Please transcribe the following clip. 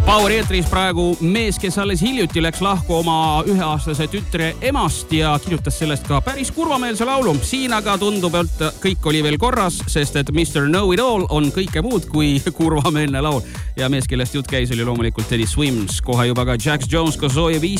Power eetris praegu mees, kes alles hiljuti läks lahku oma 1-aastase tütre emast ja kirjutas sellest ka päris kurvameelse laulu. Siin aga tundub, et kõik oli veel korras, sest et Mr. Know-It-All on kõike muud kui kurvameelne laul. Ja mees, kellest jutt käis, oli loomulikult Teddy Swims. Kohe juba ka Jax Jones, Zoe